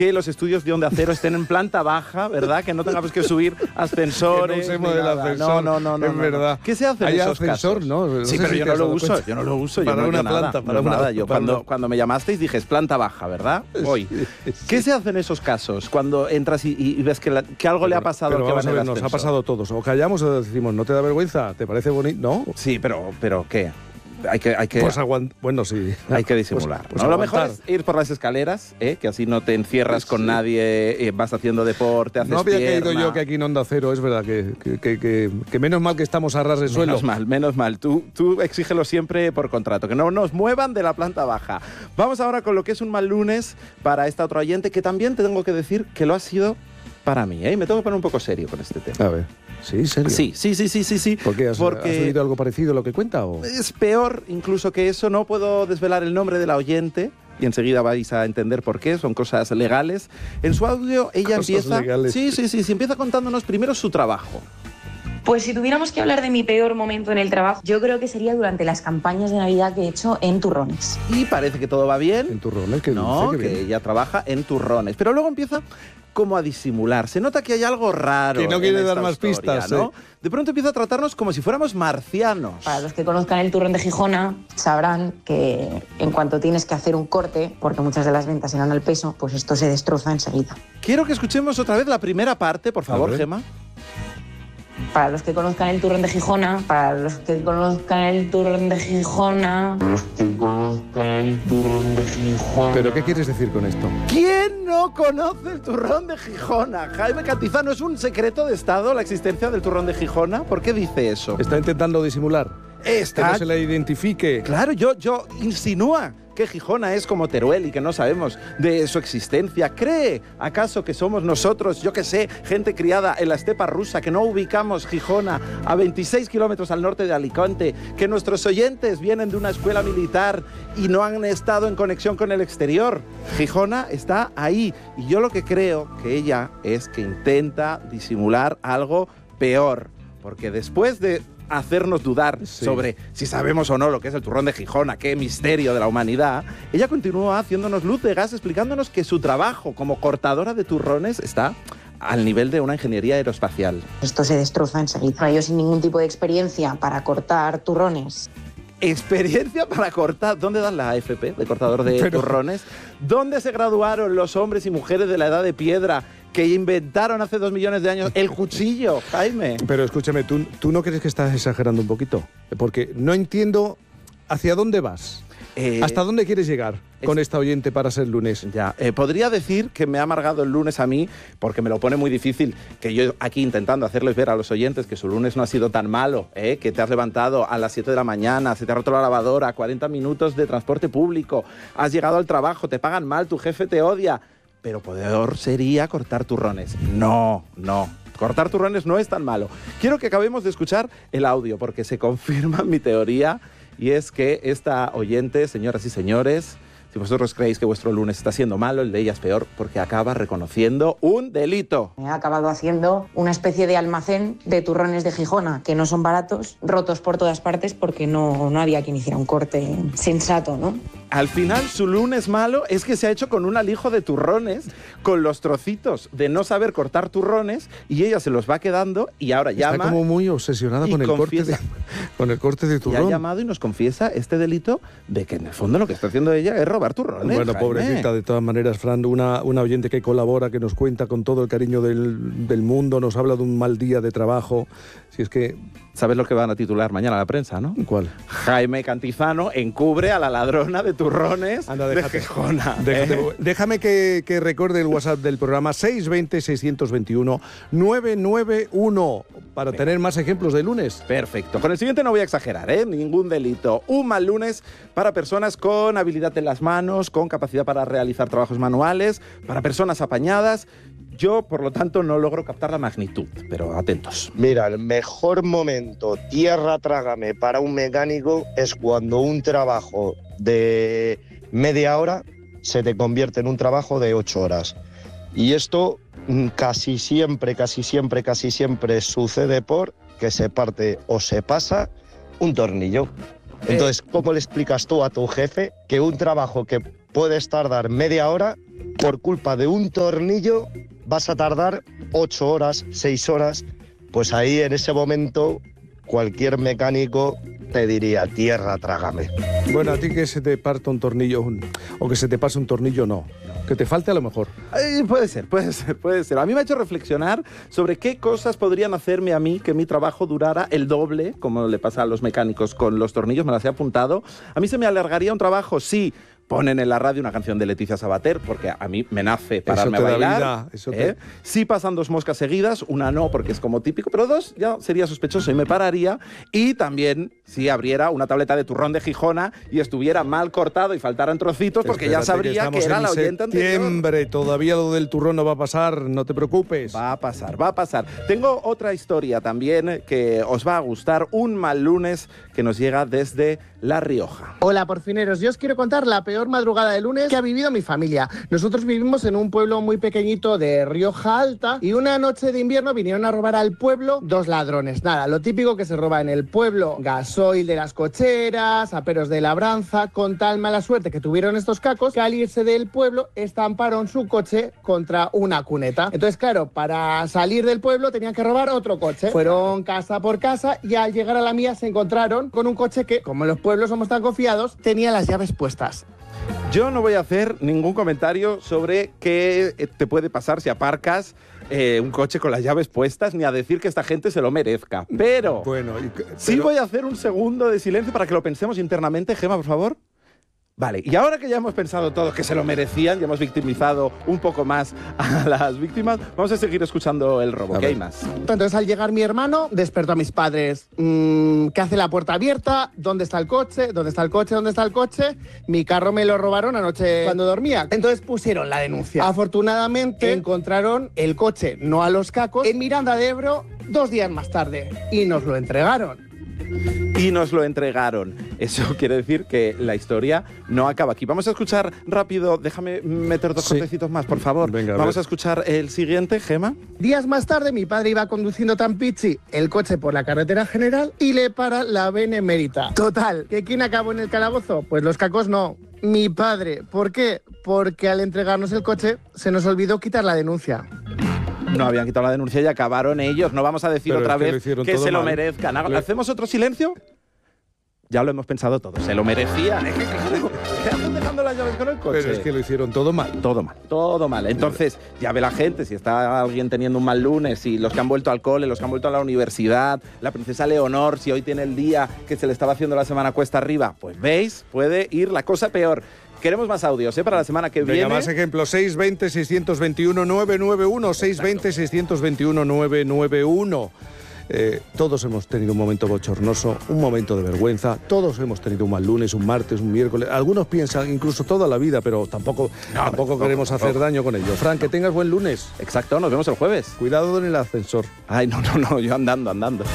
que los estudios de Onda Cero estén en planta baja, ¿verdad? Que no tengamos que subir ascensores. Que no usemos el ascensor. No. Es verdad. ¿Qué se hace en esos ascensor, casos? ¿no? Sí, pero yo no lo uso. Yo no lo uso. Para yo no una digo nada, planta, para no una nada. Yo para cuando me llamasteis dije, es planta baja, ¿verdad? Hoy. ¿Qué se hace en esos casos? Cuando entras y ves que algo le ha pasado al que va en el ascensor. Nos ha pasado a todos. O callamos o decimos, ¿no te da vergüenza? ¿Te parece bonito? ¿No? Sí, pero ¿qué? Hay que pues bueno, sí. Hay que disimular. Pues ¿no? Lo mejor es ir por las escaleras, que así no te encierras con nadie, vas haciendo deporte, haces No había pierna. caído yo que aquí en Onda Cero, es verdad, que menos mal que estamos a ras de suelo. Menos mal. Tú exígelo siempre por contrato, que no nos muevan de la planta baja. Vamos ahora con lo que es un mal lunes para esta otra oyente, que también te tengo que decir que lo ha sido para mí, ¿eh? Me tengo que poner un poco serio con este tema. A ver. ¿Sí? ¿Serio? Sí. ¿Por qué? ¿Has oído algo parecido a lo que cuenta? ¿O? Es peor incluso que eso. No puedo desvelar el nombre de la oyente y enseguida vais a entender por qué. Son cosas legales. En su audio ella empieza... Legales. Sí. Empieza contándonos primero su trabajo. Pues si tuviéramos que hablar de mi peor momento en el trabajo, yo creo que sería durante las campañas de Navidad que he hecho en turrones. Y parece que todo va bien. ¿En turrones? ¿Qué no, dice? que ella trabaja en turrones. Pero luego empieza como a disimular. Se nota que hay algo raro. Que no quiere en dar esta más historia, pistas, ¿no? De pronto empieza a tratarnos como si fuéramos marcianos. Para los que conozcan el turrón de Gijona, sabrán que en cuanto tienes que hacer un corte, porque muchas de las ventas eran al peso, pues esto se destroza enseguida. Quiero que escuchemos otra vez la primera parte, por favor, Gemma. Para los que conozcan el turrón de Gijona, ¿Pero qué quieres decir con esto? ¿Quién no conoce el turrón de Gijona? Jaime Cantizano, ¿es un secreto de Estado la existencia del turrón de Gijona? ¿Por qué dice eso? Está intentando disimular. Que no se le identifique. Claro, yo insinúa que Gijona es como Teruel y que no sabemos de su existencia. ¿Cree acaso que somos nosotros, yo qué sé, gente criada en la estepa rusa, que no ubicamos Gijona a 26 kilómetros al norte de Alicante, que nuestros oyentes vienen de una escuela militar y no han estado en conexión con el exterior? Gijona está ahí y yo lo que creo que ella es que intenta disimular algo peor, porque después de hacernos dudar sobre si sabemos o no lo que es el turrón de Gijona, qué misterio de la humanidad, ella continúa haciéndonos luz de gas, explicándonos que su trabajo como cortadora de turrones está al nivel de una ingeniería aeroespacial. Esto se destroza enseguida. Yo sin ningún tipo de experiencia para cortar turrones. ¿Experiencia para cortar? ¿Dónde dan la AFP de cortador de turrones? ¿Dónde se graduaron los hombres y mujeres de la edad de piedra que inventaron hace 2 millones de años el cuchillo, Jaime? Pero escúchame, ¿tú no crees que estás exagerando un poquito? Porque no entiendo hacia dónde vas. ¿Hasta dónde quieres llegar con esta oyente para ser lunes? Ya, podría decir que me ha amargado el lunes a mí, porque me lo pone muy difícil, que yo aquí intentando hacerles ver a los oyentes que su lunes no ha sido tan malo, que te has levantado a las 7 de la mañana, se te ha roto la lavadora, 40 minutos de transporte público, has llegado al trabajo, te pagan mal, tu jefe te odia, pero peor sería cortar turrones. No. Cortar turrones no es tan malo. Quiero que acabemos de escuchar el audio, porque se confirma mi teoría, y es que esta oyente, señoras y señores, si vosotros creéis que vuestro lunes está siendo malo, el de ella es peor, porque acaba reconociendo un delito. He acabado haciendo una especie de almacén de turrones de Gijona, que no son baratos, rotos por todas partes, porque no había quien hiciera un corte sensato, ¿no? Al final, su lunes malo es que se ha hecho con un alijo de turrones, con los trocitos de no saber cortar turrones, y ella se los va quedando y ahora llama... Está como muy obsesionada con el corte de turrón. Y ha llamado y nos confiesa este delito de que en el fondo lo que está haciendo ella es robar turrones. Bueno, Jaime. pobrecita, de todas maneras, Fran, una oyente que colabora, que nos cuenta con todo el cariño del mundo, nos habla de un mal día de trabajo. Si es que... ¿Sabes lo que van a titular mañana la prensa, no? ¿Cuál? Jaime Cantizano encubre a la ladrona de turrones de Gijona. Déjame que recuerde el WhatsApp del programa 620-621-991 para tener más ejemplos de lunes. Perfecto. Con el siguiente no voy a exagerar, ningún delito. Un mal lunes para personas con habilidad en las manos, con capacidad para realizar trabajos manuales, para personas apañadas. Yo, por lo tanto, no logro captar la magnitud, pero atentos. Mira, el mejor momento, tierra trágame, para un mecánico es cuando un trabajo de media hora se te convierte en un trabajo de 8 horas. Y esto casi siempre sucede por que se parte o se pasa un tornillo. Entonces, ¿cómo le explicas tú a tu jefe que un trabajo que puedes tardar media hora por culpa de un tornillo vas a tardar 8 horas, 6 horas, pues ahí en ese momento cualquier mecánico te diría, tierra, trágame. Bueno, a ti que se te parta un tornillo o que se te pase un tornillo, no. Que te falte a lo mejor. Puede ser. A mí me ha hecho reflexionar sobre qué cosas podrían hacerme a mí que mi trabajo durara el doble, como le pasa a los mecánicos con los tornillos, me las he apuntado. A mí se me alargaría un trabajo, sí. Ponen en la radio una canción de Leticia Sabater, porque a mí me nace pararme a bailar. Sí pasan 2 moscas seguidas, una no, porque es como típico, pero 2 ya sería sospechoso y me pararía. Y también si abriera una tableta de turrón de Gijona y estuviera mal cortado y faltaran trocitos, porque ya sabría que era la oyente anterior. Todavía lo del turrón no va a pasar, no te preocupes. Va a pasar. Tengo otra historia también que os va a gustar, un mal lunes que nos llega desde La Rioja. Hola, porfineros, yo os quiero contar la peor madrugada de lunes que ha vivido mi familia. Nosotros vivimos en un pueblo muy pequeñito de Rioja Alta y una noche de invierno vinieron a robar al pueblo 2 ladrones. Nada, lo típico que se roba en el pueblo: gasoil de las cocheras, aperos de labranza. Con tal mala suerte que tuvieron estos cacos, que al irse del pueblo estamparon su coche contra una cuneta. Entonces, claro, para salir del pueblo tenían que robar otro coche. Fueron casa por casa y al llegar a la mía se encontraron con un coche que, como en los pueblos somos tan confiados, tenía las llaves puestas. Yo no voy a hacer ningún comentario sobre qué te puede pasar si aparcas un coche con las llaves puestas, ni a decir que esta gente se lo merezca. Pero sí voy a hacer un segundo de silencio para que lo pensemos internamente. Gemma, por favor. Vale, y ahora que ya hemos pensado todos que se lo merecían, ya hemos victimizado un poco más a las víctimas, vamos a seguir escuchando el robo. ¿Qué hay más? Entonces, al llegar mi hermano, despertó a mis padres. ¿Qué hace la puerta abierta? ¿Dónde está el coche? ¿Dónde está el coche? ¿Dónde está el coche? Mi carro me lo robaron anoche cuando dormía. Entonces pusieron la denuncia. Afortunadamente encontraron el coche, no a los cacos, en Miranda de Ebro 2 días más tarde. Y nos lo entregaron. Eso quiere decir que la historia no acaba aquí. Vamos a escuchar rápido, déjame meter 2 cortecitos más, por favor. Venga, vamos a escuchar el siguiente, Gema. Días más tarde, mi padre iba conduciendo tan pichi el coche por la carretera general y le para la Benemérita. Total, ¿que quién acabó en el calabozo? Pues los cacos no, mi padre. ¿Por qué? Porque al entregarnos el coche se nos olvidó quitar la denuncia. No habían quitado la denuncia y acabaron ellos. No vamos a decir otra vez que se lo merezcan. ¿Hacemos otro silencio? Ya lo hemos pensado todo. Se lo merecían. ¿Qué hacen dejando las llaves con el coche? Pero es que lo hicieron todo mal. Todo mal. Entonces, ya ve la gente, si está alguien teniendo un mal lunes, y los que han vuelto al cole, los que han vuelto a la universidad, la princesa Leonor, si hoy tiene el día que se le estaba haciendo la semana cuesta arriba, pues veis, puede ir la cosa peor. Queremos más audios, para la semana que viene. Venga, más ejemplos. 620-621-991, 620-621-991. Todos hemos tenido un momento bochornoso, un momento de vergüenza. Todos hemos tenido un mal lunes, un martes, un miércoles. Algunos piensan incluso toda la vida, pero tampoco queremos hacer daño con ello. Fran, que tengas buen lunes. Exacto, nos vemos el jueves. Cuidado en el ascensor. Ay, no, yo andando.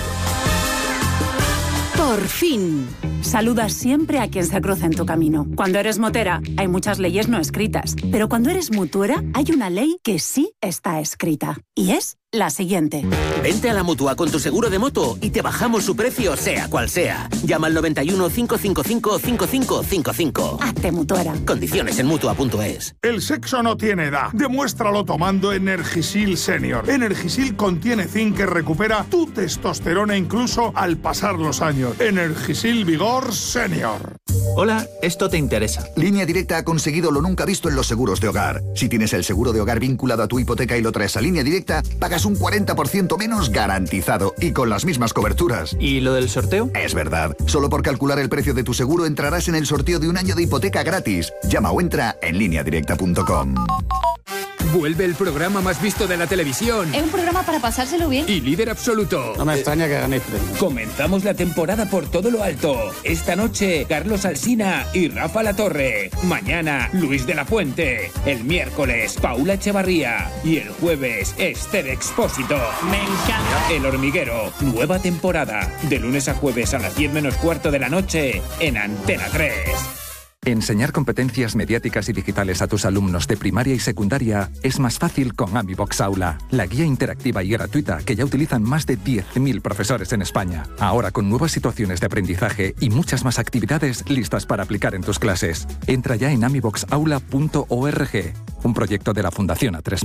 Por fin. Saludas siempre a quien se cruza en tu camino. Cuando eres motera, hay muchas leyes no escritas. Pero cuando eres mutuera, hay una ley que sí está escrita. Y es la siguiente. Vente a la Mutua con tu seguro de moto y te bajamos su precio, sea cual sea. Llama al 91 555 5555. Hazte mutuera. Condiciones en Mutua.es. El sexo no tiene edad. Demuéstralo tomando Energisil Senior. Energisil contiene zinc que recupera tu testosterona incluso al pasar los años. Energisil Vigor Senior. Hola, esto te interesa. Línea Directa ha conseguido lo nunca visto en los seguros de hogar. Si tienes el seguro de hogar vinculado a tu hipoteca y lo traes a Línea Directa, pagas un 40% menos garantizado y con las mismas coberturas. ¿Y lo del sorteo? Es verdad. Solo por calcular el precio de tu seguro entrarás en el sorteo de un año de hipoteca gratis. Llama o entra en lineadirecta.com. Vuelve el programa más visto de la televisión. Es un programa para pasárselo bien. Y líder absoluto. No me extraña que ganéis premios. Comenzamos la temporada por todo lo alto. Esta noche, Carlos Alsina y Rafa Latorre. Mañana, Luis de la Fuente. El miércoles, Paula Echevarría. Y el jueves, Esther Expósito. Me encanta. El Hormiguero. Nueva temporada. De lunes a jueves a las 10 menos cuarto de la noche en Antena 3. Enseñar competencias mediáticas y digitales a tus alumnos de primaria y secundaria es más fácil con AmiBox Aula, la guía interactiva y gratuita que ya utilizan más de 10.000 profesores en España. Ahora con nuevas situaciones de aprendizaje y muchas más actividades listas para aplicar en tus clases. Entra ya en amiboxaula.org, un proyecto de la Fundación A3